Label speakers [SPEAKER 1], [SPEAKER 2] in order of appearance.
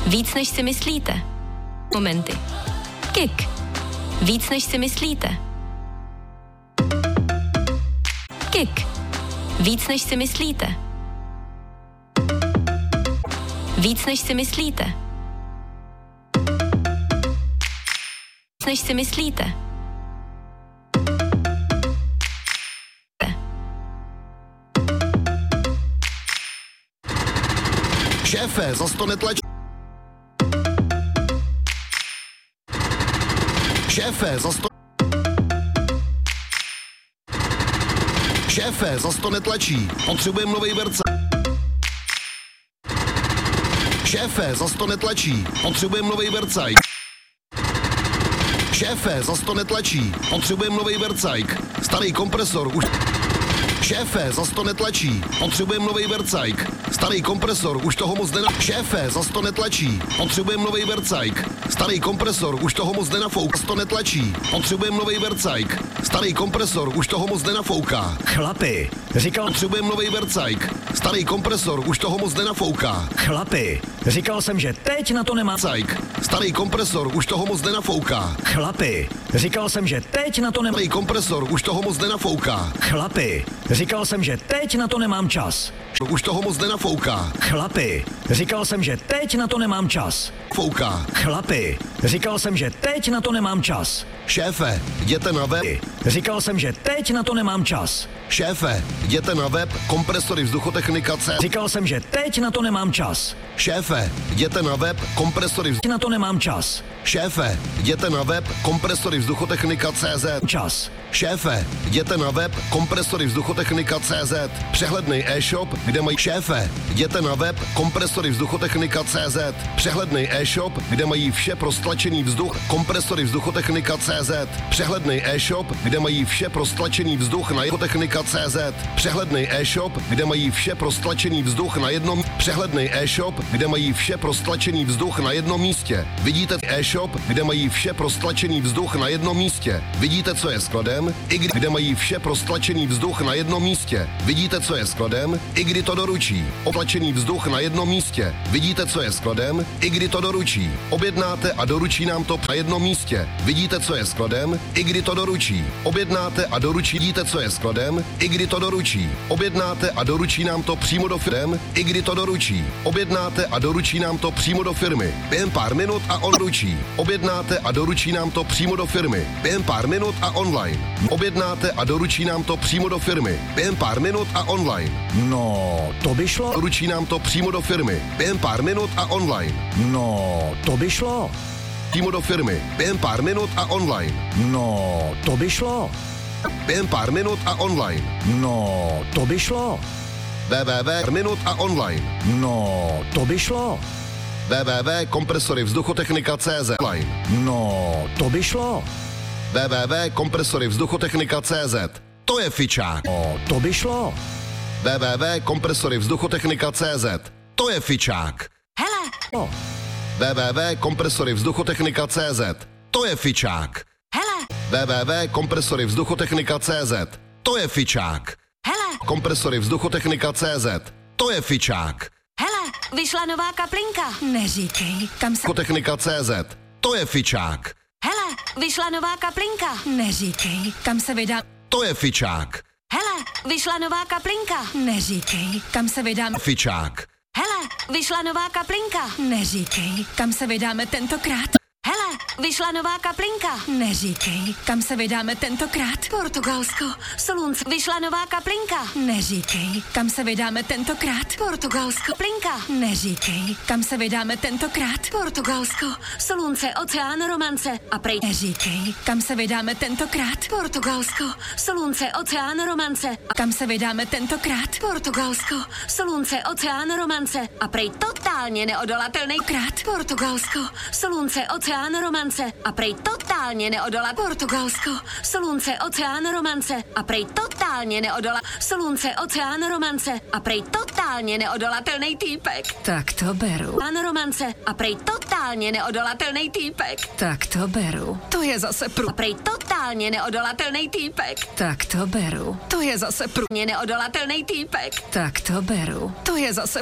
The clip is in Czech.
[SPEAKER 1] Víc než si myslíte. Momenty. Kik. Víc než si myslíte. Kik. Víc než si myslíte. Víc než si myslíte. Víc než si myslíte.
[SPEAKER 2] Šéfe, zas to netlač. Šéfe, zas to... Šéfe, zas to netlačí. Potřebujeme novej berce. Šéfe, zas to netlačí. Potřebujeme novej bercajk. Šéfe, zas to netlačí. Potřebujeme novej bercajk. Starý kompresor už... Šéfe, zas to netlačí. Potřebujeme novej bercajk. Starý kompresor už toho moc Šéfe, zas to netlačí. Potřebujeme novej bercajk. Starý kompresor už toho moc nenafouká. Zas to netlačí. Potřebujeme novej bercajk. Starý kompresor už toho moc nenafouká.
[SPEAKER 3] Chlapi, říkal...
[SPEAKER 2] Potřebujeme novej bercajk. Starý kompresor už toho moc nenafouká.
[SPEAKER 3] Chlapi, říkal jsem, že teď na to nemám...
[SPEAKER 2] Bercajk. Starý kompresor už toho moc nenafouká.
[SPEAKER 3] Chlapi, říkal jsem, že teď na to nemám...
[SPEAKER 2] Starý kompresor už toho moc nenafouká.
[SPEAKER 3] Chlapi, říkal jsem, že teď na to nemám čas.
[SPEAKER 2] Už toho moc nenafouká.
[SPEAKER 3] Chlapi, říkal jsem, že teď na to nemám čas.
[SPEAKER 2] Fouká.
[SPEAKER 3] Chlapi, říkal jsem, že teď na to nemám čas.
[SPEAKER 2] Šéfe, jděte na web.
[SPEAKER 3] Říkal jsem, že teď na to nemám čas.
[SPEAKER 2] Šéfe, jděte na web kompresory vzduchotechnika C.
[SPEAKER 3] Říkal jsem, že teď na to nemám čas.
[SPEAKER 2] Šéfe, jděte na web kompresory
[SPEAKER 3] Na to nemám čas.
[SPEAKER 2] Šéfe, jděte na web kompresory vzduchotechnika CZ.
[SPEAKER 3] Čas.
[SPEAKER 2] Šéfe, jděte na web kompresory vzduchotechnika CZ. Přehlednej e-shop, kde mají... Šéfe, jděte na web kompresory vzduchotechnika CZ. Přehlednej e-shop, kde mají vše pro stlačený vzduch. Kompresory vzduchotechnika CZ. Přehlednej e-shop, kde mají vše pro stlačený vzduch na Technika CZ. Přehlednej e-shop, kde mají vše pro stlačený vzduch na jednom... Přehlednej e-shop, kde mají vše pro stlačený vzduch na jednom místě. Vidíte e-shop, kde mají vše pro stlačený vzduch na jednom místě. Vidíte, co je skladem? Kde mají vše pro stlačený vzduch na jednom místě. Vidíte, co je skladem? I kdy to doručí. Otlačený vzduch na jednom místě. Vidíte, co je skladem? I kdy to doručí. Objednáte a doručí nám to na jednom místě. Vidíte, co je skladem? I kdy to doručí. Objednáte a doručí. Vidíte, co je skladem? I kdy to doručí. Objednáte a doručí nám to přímo do firmy. I kdy to doručí. Objednáte a doručí nám to přímo do firmy. Během pár minut a on doručí. Objednáte a doručí nám to přímo do firmy. Během pár minut a online. Objednáte a doručí nám to přímo do firmy. Během pár minut a online.
[SPEAKER 3] No, to by šlo.
[SPEAKER 2] Doručí nám to přímo do firmy. Během pár minut a online.
[SPEAKER 3] No, to by šlo.
[SPEAKER 2] Přímo do firmy. Během pár minut a online.
[SPEAKER 3] No, to by šlo.
[SPEAKER 2] Během pár minut a online.
[SPEAKER 3] No, to by šlo.
[SPEAKER 2] minut a online.
[SPEAKER 3] No, to by šlo.
[SPEAKER 2] www.kompresory vzduchotechnika CZ.
[SPEAKER 3] No, to by šlo.
[SPEAKER 2] www.kompresory vzduchotechnika CZ. To je fičák.
[SPEAKER 3] No, to by šlo.
[SPEAKER 2] www.kompresory vzduchotechnika CZ. To je fičák.
[SPEAKER 1] Hele.
[SPEAKER 3] No.
[SPEAKER 2] www.kompresory vzduchotechnika CZ. To je fičák.
[SPEAKER 1] Hele.
[SPEAKER 2] www.kompresory vzduchotechnika CZ. To je fičák.
[SPEAKER 1] Hele.
[SPEAKER 2] Kompresory vzduchotechnika CZ. To je fičák.
[SPEAKER 1] Hele, vyšla nová kaplinka. Neříkej, kam se...
[SPEAKER 2] Vzduchotechnika CZ. To je fičák.
[SPEAKER 1] Hele, vyšla nová kaplinka. Neříkej, kam se vydám...
[SPEAKER 2] To je fičák.
[SPEAKER 1] Hele, vyšla nová kaplinka. Neříkej, kam se vydám...
[SPEAKER 2] Fičák.
[SPEAKER 1] Hele, vyšla nová kaplinka. Neříkej, kam se vydáme tentokrát. Hele, vyšla nová kaplinka. Neříkej, kam se vydáme tentokrát. Portugalsko, Solunce. Vyšla nová kaplinka. Neříkej, kam se vydáme tentokrát. Portugalsko, plinka. Neříkej, kam se vydáme tentokrát. Portugalsko, Solunce, oceán romance. A prej. Neříkej, kam se vydáme tentokrát. Portugalsko, Solunce, oceán romance. A kam se vydáme tentokrát. Portugalsko, Solunce, oceán romance. A prej totálně neodolatelný krát. Portugalsko, Solunce, oceán romance. A prej totálně neodola. Portugalsko, Solunce, oceán romance. A prej totálně neodola. Solunce, oceán romance. A prej totálně neodolatelný týpek. Tak to beru. Oceán romance. A prej totálně neodolatelný týpek. Tak to beru. To je zase A prej totálně neodolatelný týpek. Tak to beru. To je zase neodolatelný týpek. Tak to beru. To je zase